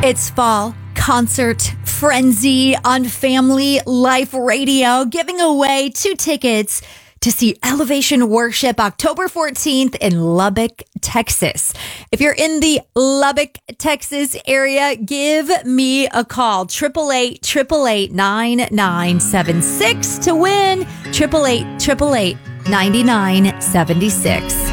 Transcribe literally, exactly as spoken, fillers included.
It's fall concert frenzy on Family Life Radio, giving away two tickets to see Elevation Worship October fourteenth in Lubbock, Texas. If you're in the Lubbock, Texas area, give me a call. eight eight eight, eight eight eight, nine nine seven six to win. eight eight eight, eight eight eight, nine nine seven six.